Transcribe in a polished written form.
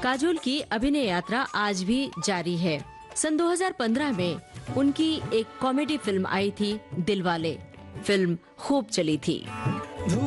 काजोल की अभिनय यात्रा आज भी जारी है। सन 2015 में उनकी एक कॉमेडी फिल्म आई थी दिलवाले। फिल्म खूब चली थी।